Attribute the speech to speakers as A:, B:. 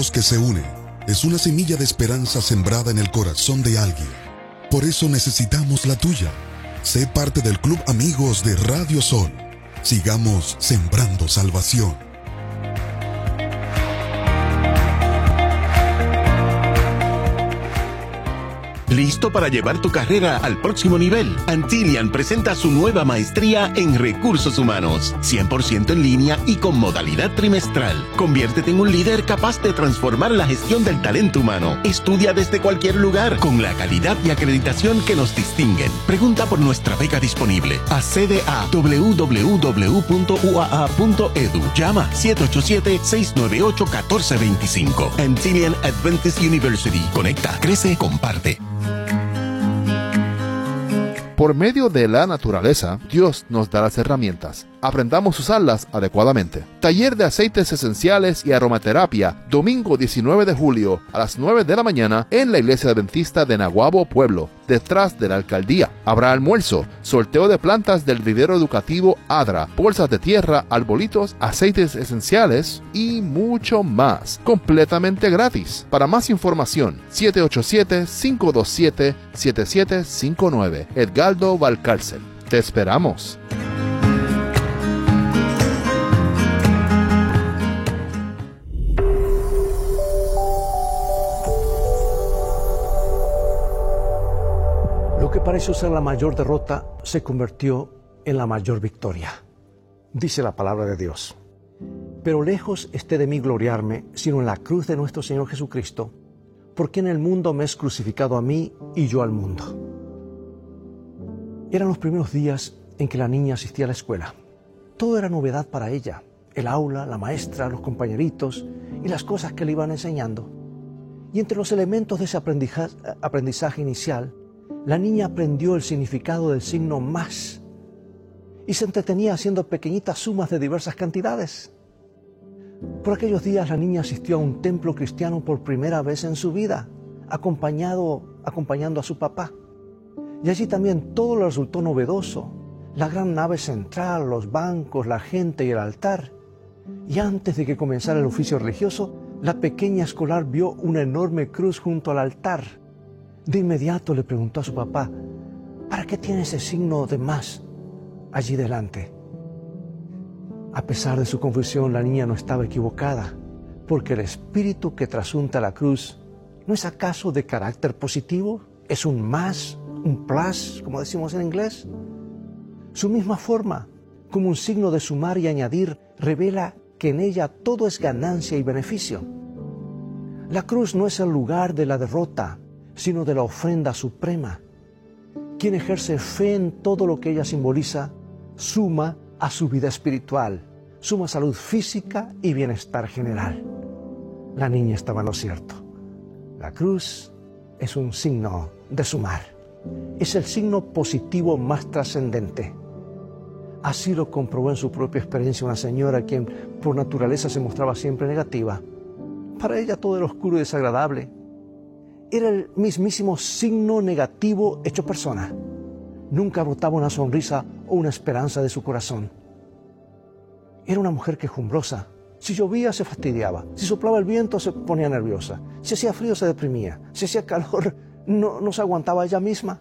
A: voz que se une es una semilla de esperanza sembrada en el corazón de alguien. Por eso necesitamos la tuya. Sé parte del Club Amigos de Radio Sol. Sigamos sembrando salvación.
B: ¿Listo para llevar tu carrera al próximo nivel? Antillian presenta su nueva maestría en Recursos Humanos, 100% en línea y con modalidad trimestral. Conviértete en un líder capaz de transformar la gestión del talento humano. Estudia desde cualquier lugar con la calidad y acreditación que nos distinguen. Pregunta por nuestra beca disponible. Accede a www.uaa.edu. Llama 787-698-1425. Antillian Adventist University. Conecta, crece, comparte.
C: Por medio de la naturaleza, Dios nos da las herramientas. Aprendamos a usarlas adecuadamente. Taller de aceites esenciales y aromaterapia, domingo 19 de julio a las 9 de la mañana en la Iglesia Adventista de Naguabo, Pueblo, detrás de la alcaldía. Habrá almuerzo, sorteo de plantas del vivero educativo ADRA, bolsas de tierra, arbolitos, aceites esenciales y mucho más, completamente gratis. Para más información, 787-527-7759. Edgardo Valcárcel. Te esperamos.
D: Lo que pareció ser la mayor derrota se convirtió en la mayor victoria. Dice la palabra de Dios. Pero lejos esté de mí gloriarme, sino en la cruz de nuestro Señor Jesucristo, porque en el mundo me es crucificado a mí y yo al mundo. Eran los primeros días en que la niña asistía a la escuela. Todo era novedad para ella. El aula, la maestra, los compañeritos y las cosas que le iban enseñando. Y entre los elementos de ese aprendizaje inicial, la niña aprendió el significado del signo más y se entretenía haciendo pequeñitas sumas de diversas cantidades. Por aquellos días la niña asistió a un templo cristiano por primera vez en su vida, acompañando a su papá. Y allí también todo le resultó novedoso, la gran nave central, los bancos, la gente y el altar. Y antes de que comenzara el oficio religioso, la pequeña escolar vio una enorme cruz junto al altar. De inmediato le preguntó a su papá, ¿para qué tiene ese signo de más allí delante? A pesar de su confusión, la niña no estaba equivocada, porque el espíritu que trasunta la cruz, ¿no es acaso de carácter positivo? ¿Es un más, un plus, como decimos en inglés? Su misma forma, como un signo de sumar y añadir, revela que en ella todo es ganancia y beneficio. La cruz no es el lugar de la derrota, sino de la ofrenda suprema. Quien ejerce fe en todo lo que ella simboliza, suma a su vida espiritual, suma salud física y bienestar general. La niña estaba en lo cierto. La cruz es un signo de sumar. Es el signo positivo más trascendente. Así lo comprobó en su propia experiencia una señora quien por naturaleza se mostraba siempre negativa. Para ella todo era oscuro y desagradable. Era el mismísimo signo negativo hecho persona. Nunca brotaba una sonrisa o una esperanza de su corazón. Era una mujer quejumbrosa. Si llovía se fastidiaba. Si soplaba el viento se ponía nerviosa. Si hacía frío se deprimía. Si hacía calor no se aguantaba ella misma.